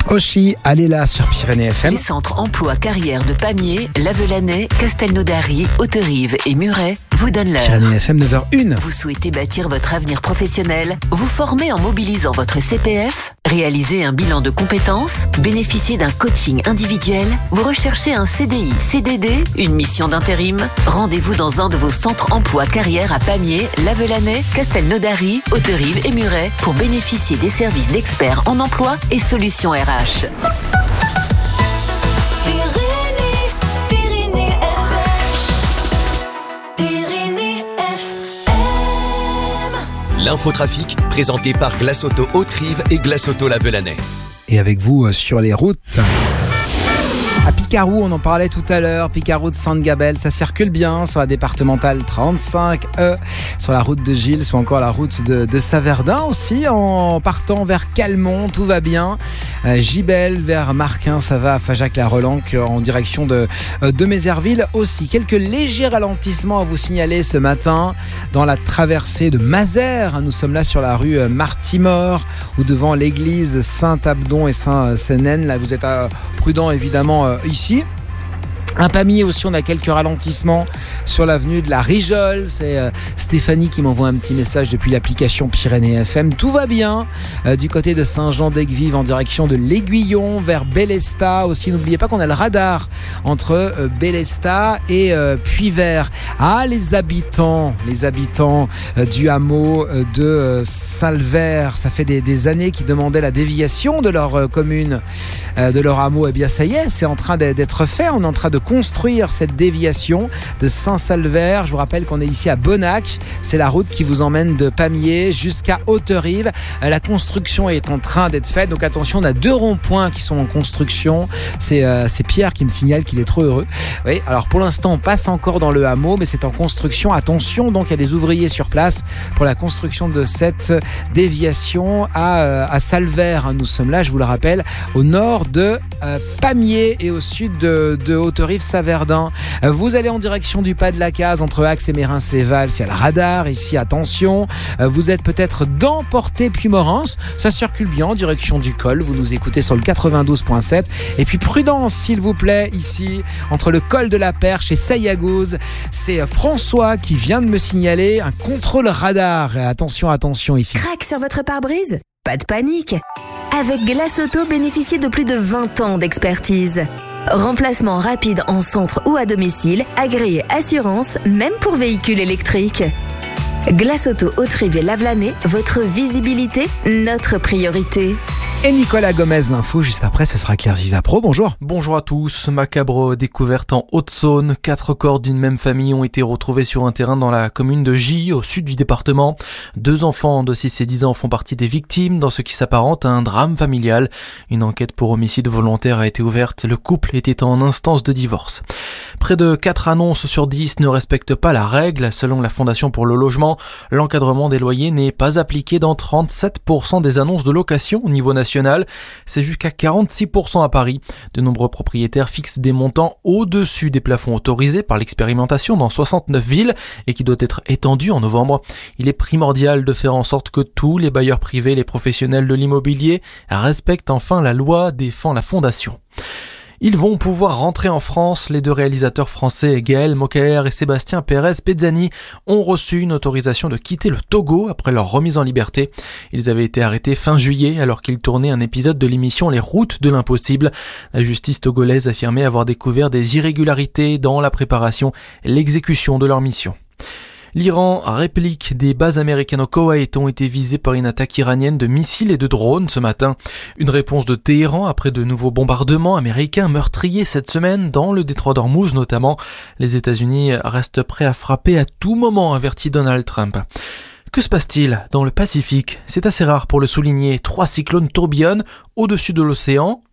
Oshi, allez là sur Pyrénées FM. Les centres emploi carrière de Pamiers, Lavelanet, Castelnaudary, Hauterive et Muret vous donnent l'heure. Pyrénées FM 9h01. Vous souhaitez bâtir votre avenir professionnel, vous former en mobilisant votre CPF, réaliser un bilan de compétences, bénéficier d'un coaching individuel, vous recherchez un CDI, CDD, une mission d'intérim. Rendez-vous dans un de vos centres emploi carrière à Pamiers, Lavelanet, Castelnaudary, Hauterive et Muret pour bénéficier des services d'experts en emploi et solutions RH. L'infotrafic, présenté par Glace Auto Hauterive et Glace Auto Lavelanet. Et avec vous sur les routes. À Picarou, on en parlait tout à l'heure, Picarou de Sainte-Gabelle, ça circule bien sur la départementale 35E, sur la route de Gilles ou encore la route de Saverdin aussi, en partant vers Calmont, tout va bien. Gibel vers Marquin, ça va à Fajac-la-Relanque en direction de Mézerville aussi. Quelques légers ralentissements à vous signaler ce matin dans la traversée de Mazères. Nous sommes là sur la rue Martimor ou devant l'église Saint-Abdon et Saint-Sénène. Là, vous êtes prudent évidemment ici. Un Pamiers aussi, on a quelques ralentissements sur l'avenue de la Rijole. C'est Stéphanie qui m'envoie un petit message depuis l'application Pyrénées FM. Tout va bien du côté de Saint-Jean-d'Aigues-Vives en direction de l'Aiguillon vers Bélestat. Aussi, n'oubliez pas qu'on a le radar entre Bélestat et Puyvert. Ah, les habitants du hameau de Salvert, ça fait des années qu'ils demandaient la déviation de leur commune, de leur hameau. Eh bien, ça y est, c'est en train d'être fait. On est en train de construire cette déviation de Saint-Salvert. Je vous rappelle qu'on est ici à Bonnac. C'est la route qui vous emmène de Pamiers jusqu'à Hauterive. La construction est en train d'être faite. Donc attention, on a 2 ronds-points qui sont en construction. C'est Pierre qui me signale qu'il est trop heureux. Oui, alors pour l'instant, on passe encore dans le hameau, mais c'est en construction. Attention, donc il y a des ouvriers sur place pour la construction de cette déviation à Salvert. Nous sommes là, je vous le rappelle, au nord de Pamiers et au sud de Hauterive-Saverdin. Vous allez en direction du pas de la Case entre Axe et Mérins-les-Vals. Il y a le radar ici, attention. Vous êtes peut-être dans Portet-Puymorens. Ça circule bien en direction du col. Vous nous écoutez sur le 92.7. Et puis prudence, s'il vous plaît, ici, entre le col de la Perche et Sayagouz. C'est François qui vient de me signaler un contrôle radar. Attention ici. Crac sur votre pare-brise ? Pas de panique. Avec Glace Auto, bénéficiez de plus de 20 ans d'expertise. Remplacement rapide en centre ou à domicile, agréé assurance, même pour véhicules électriques. Glace Auto Hauterive et Lavelanet, votre visibilité, notre priorité. Et Nicolas Gomez, l'info, juste après, ce sera Claire Vivapro. Bonjour. Bonjour à tous. Macabre découverte en Haute-Saône. 4 corps d'une même famille ont été retrouvés sur un terrain dans la commune de Gy, au sud du département. 2 enfants de 6 et 10 ans font partie des victimes dans ce qui s'apparente à un drame familial. Une enquête pour homicide volontaire a été ouverte. Le couple était en instance de divorce. Près de 4 annonces sur 10 ne respectent pas la règle. Selon la Fondation pour le logement, l'encadrement des loyers n'est pas appliqué dans 37% des annonces de location au niveau national. C'est jusqu'à 46% à Paris. De nombreux propriétaires fixent des montants au-dessus des plafonds autorisés par l'expérimentation dans 69 villes et qui doit être étendue en novembre. Il est primordial de faire en sorte que tous les bailleurs privés et les professionnels de l'immobilier respectent enfin la loi, défend la Fondation. Ils vont pouvoir rentrer en France. Les 2 réalisateurs français, Gaël Mokaer et Sébastien Pérez-Pezzani, ont reçu une autorisation de quitter le Togo après leur remise en liberté. Ils avaient été arrêtés fin juillet alors qu'ils tournaient un épisode de l'émission Les Routes de l'Impossible. La justice togolaise affirmait avoir découvert des irrégularités dans la préparation et l'exécution de leur mission. L'Iran réplique. Des bases américaines au Koweït ont été visées par une attaque iranienne de missiles et de drones ce matin. Une réponse de Téhéran après de nouveaux bombardements américains meurtriers cette semaine dans le détroit d'Ormuz notamment. Les États-Unis restent prêts à frapper à tout moment, avertit Donald Trump. Que se passe-t-il dans le Pacifique ? C'est assez rare pour le souligner. 3 cyclones tourbillonnent au-dessus de l'océan.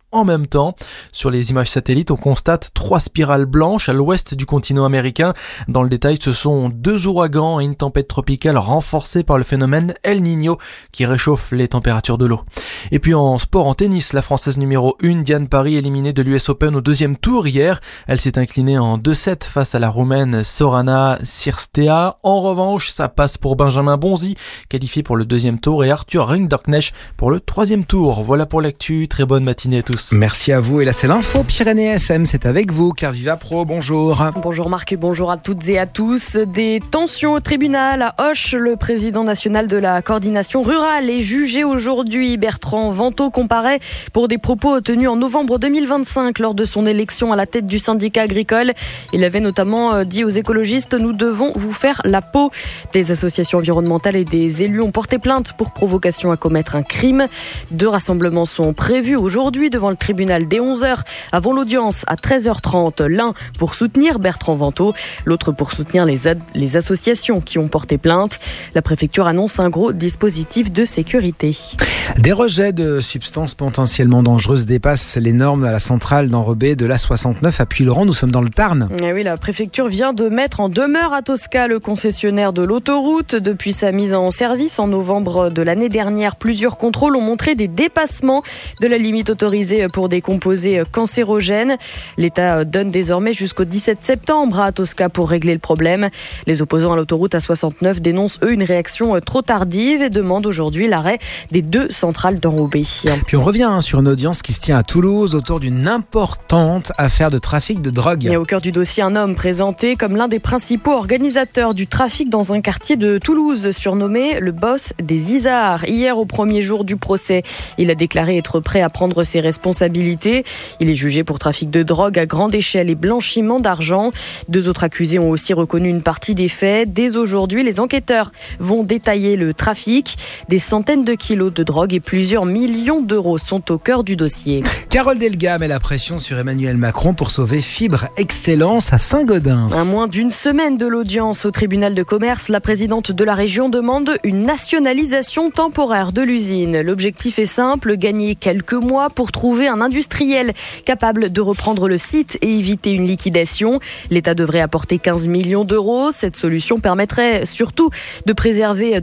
en même temps. Sur les images satellites, on constate 3 spirales blanches à l'ouest du continent américain. Dans le détail, ce sont 2 ouragans et une tempête tropicale renforcée par le phénomène El Niño qui réchauffe les températures de l'eau. Et puis en sport, en tennis, la Française numéro 1, Diane Parry, éliminée de l'US Open au 2e tour hier. Elle s'est inclinée en 2-7 face à la Roumaine Sorana Cirstea. En revanche, ça passe pour Benjamin Bonzi, qualifié pour le 2e tour, et Arthur Rinderknecht pour le 3e tour. Voilà pour l'actu. Très bonne matinée à tous. Merci à vous. Et là, c'est l'info Pyrénées FM. C'est avec vous, Claire Vivapro. Bonjour. Bonjour Marc et bonjour à toutes et à tous. Des tensions au tribunal à Auch. Le président national de la coordination rurale est jugé aujourd'hui. Bertrand Vantaux comparaît pour des propos tenus en novembre 2025 lors de son élection à la tête du syndicat agricole. Il avait notamment dit aux écologistes « Nous devons vous faire la peau ». Des associations environnementales et des élus ont porté plainte pour provocation à commettre un crime. 2 rassemblements sont prévus aujourd'hui devant le tribunal dès 11h avant l'audience à 13h30. L'un pour soutenir Bertrand Vantaux, l'autre pour soutenir les associations qui ont porté plainte. La préfecture annonce un gros dispositif de sécurité. Des rejets de substances potentiellement dangereuses dépassent les normes à la centrale d'enrobé de l'A69 à Puylaurens. Nous sommes dans le Tarn. Et oui, la préfecture vient de mettre en demeure à Tosca le concessionnaire de l'autoroute. Depuis sa mise en service en novembre de l'année dernière, plusieurs contrôles ont montré des dépassements de la limite autorisée pour des composés cancérogènes. L'État donne désormais jusqu'au 17 septembre à Tosca pour régler le problème. Les opposants à l'autoroute A69 dénoncent eux une réaction trop tardive et demandent aujourd'hui l'arrêt des 2 centrales d'enrobé. Puis on revient sur une audience qui se tient à Toulouse autour d'une importante affaire de trafic de drogue. Et au cœur du dossier, un homme présenté comme l'un des principaux organisateurs du trafic dans un quartier de Toulouse, surnommé le boss des Isards. Hier, au premier jour du procès, il a déclaré être prêt à prendre ses responsabilités. Il est jugé pour trafic de drogue à grande échelle et blanchiment d'argent. 2 autres accusés ont aussi reconnu une partie des faits. Dès aujourd'hui, les enquêteurs vont détailler le trafic. Des centaines de kilos de drogue et plusieurs millions d'euros sont au cœur du dossier. Carole Delga met la pression sur Emmanuel Macron pour sauver Fibre Excellence à Saint-Gaudens. À moins d'une semaine de l'audience au tribunal de commerce, la présidente de la région demande une nationalisation temporaire de l'usine. L'objectif est simple, gagner quelques mois pour trouver un industriel capable de reprendre le site et éviter une liquidation. L'État devrait apporter 15 millions d'euros. Cette solution permettrait surtout de préserver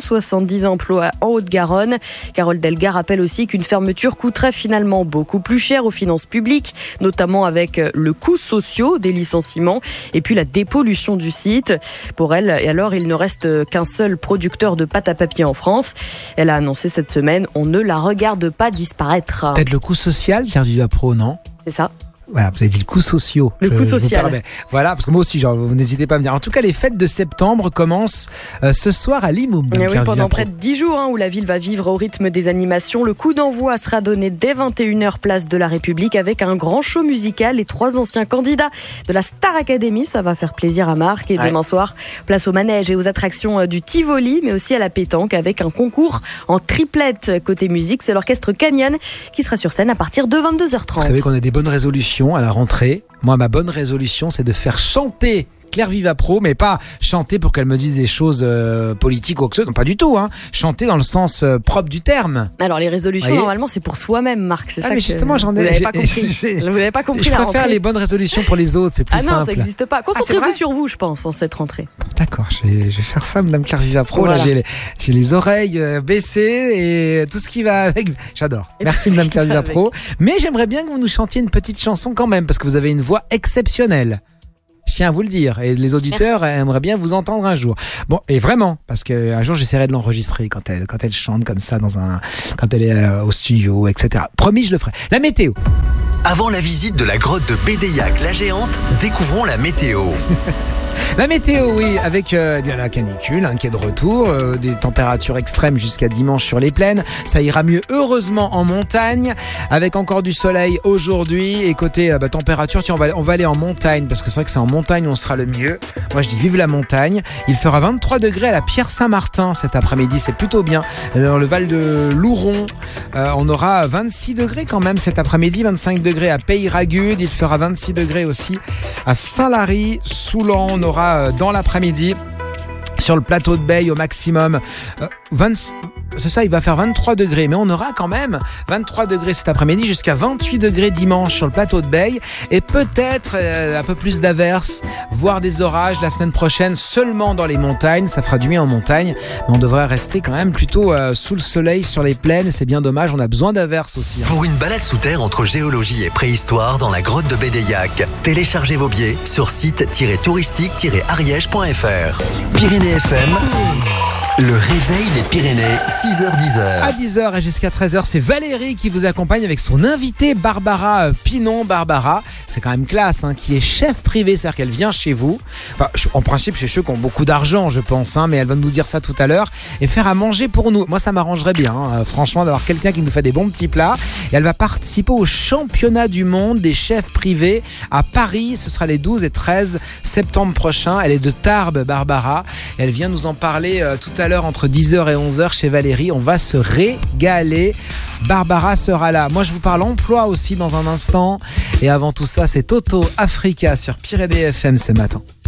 270 emplois en Haute-Garonne. Carole Delga rappelle aussi qu'une fermeture coûterait finalement beaucoup plus cher aux finances publiques, notamment avec le coût social des licenciements et puis la dépollution du site. Pour elle, et alors, il ne reste qu'un seul producteur de pâte à papier en France. Elle a annoncé cette semaine, on ne la regarde pas disparaître. Peut-être le coût social, Claire Vivapro, non ? C'est ça. Voilà, vous avez dit le coût social. Le coût social. Voilà, parce que moi aussi, vous n'hésitez pas à me dire. En tout cas, les fêtes de septembre commencent ce soir à Limoum. Oui, pendant près de 10 jours, où la ville va vivre au rythme des animations. Le coup d'envoi sera donné dès 21h place de la République avec un grand show musical. Les 3 anciens candidats de la Star Academy, ça va faire plaisir à Marc. Et demain soir, place au manège et aux attractions du Tivoli, mais aussi à la pétanque avec un concours en triplette. Côté musique, c'est l'orchestre Canyon qui sera sur scène à partir de 22h30. Vous savez qu'on a des bonnes résolutions à la rentrée. Moi, ma bonne résolution, c'est de faire chanter Claire Vivapro, mais pas chanter pour qu'elle me dise des choses politiques ou que ce soit. Non, pas du tout. Chanter dans le sens propre du terme. Alors, les résolutions, normalement, c'est pour soi-même, Marc. C'est ça mais justement, vous n'avez pas compris. Vous n'avez pas compris. Je préfère les bonnes résolutions pour les autres, c'est plus simple. Ah non, ça n'existe pas. Concentrez-vous sur vous, je pense, en cette rentrée. D'accord, je vais faire ça, Madame Claire Vivapro. Voilà. Là, j'ai les oreilles baissées et tout ce qui va avec. J'adore. Merci, Madame Claire Vivapro. Mais j'aimerais bien que vous nous chantiez une petite chanson quand même, parce que vous avez une voix exceptionnelle. Je tiens à vous le dire, et les auditeurs aimeraient bien vous entendre un jour. Bon, et vraiment, parce qu'un jour j'essaierai de l'enregistrer quand elle chante comme ça quand elle est au studio, etc. Promis, je le ferai. La météo. Avant la visite de la grotte de Bédéiac la géante, découvrons la météo. La météo, oui, avec la canicule qui est de retour, des températures extrêmes jusqu'à dimanche sur les plaines. Ça ira mieux, heureusement, en montagne, avec encore du soleil aujourd'hui. Et côté température, tiens, on va aller en montagne, parce que c'est vrai que c'est en montagne où on sera le mieux. Moi, je dis vive la montagne. Il fera 23 degrés à la Pierre-Saint-Martin cet après-midi, c'est plutôt bien. Dans le Val de Louron, on aura 26 degrés quand même cet après-midi, 25 degrés à Peyragudes. Il fera 26 degrés aussi à Saint-Lary, Soulan. On aura dans l'après-midi sur le plateau de Beille au maximum c'est ça, il va faire 23 degrés, mais on aura quand même 23 degrés cet après-midi jusqu'à 28 degrés dimanche sur le plateau de Beille et peut-être un peu plus d'averses, voire des orages la semaine prochaine seulement dans les montagnes. Ça fera du bien en montagne, mais on devrait rester quand même plutôt sous le soleil sur les plaines et c'est bien dommage, on a besoin d'averses aussi. Pour une balade sous terre entre géologie et préhistoire dans la grotte de Bédéiac, téléchargez vos billets sur site-touristique-ariège.fr. Pyrénées FM, le réveil des Pyrénées, 6h-10h. À 10h et jusqu'à 13h, c'est Valérie qui vous accompagne avec son invitée Barbara Pinon. Barbara, c'est quand même classe, qui est chef privé, c'est-à-dire qu'elle vient chez vous. Enfin, en principe, chez ceux qui ont beaucoup d'argent, je pense, mais elle va nous dire ça tout à l'heure et faire à manger pour nous. Moi, ça m'arrangerait bien, franchement, d'avoir quelqu'un qui nous fait des bons petits plats. Et elle va participer au championnat du monde des chefs privés à Paris. Ce sera les 12 et 13 septembre prochains. Elle est de Tarbes, Barbara. Et elle vient nous en parler tout à l'heure entre 10h et 11h chez Valérie. On va se régaler. Barbara sera là. Moi, je vous parle emploi aussi dans un instant. Et avant tout ça, c'est Toto Africa sur Pyrénées FM ce matin.